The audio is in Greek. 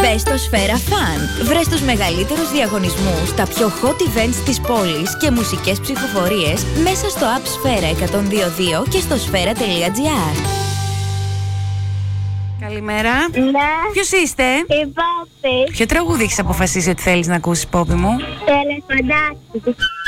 Μπες στο Σφαίρα Fun. Βρες τους μεγαλύτερους διαγωνισμούς, τα πιο hot events της πόλης και μουσικές ψηφοφορίες μέσα στο app Σφαίρα 102.2 και στο σφαίρα.gr. Καλημέρα. Ναι. Ποιος είστε? Η Πόπη. Ποιο τραγούδι έχεις αποφασίσει ότι θέλεις να ακούσεις, Πόπη μου? Τελεφωνάκι.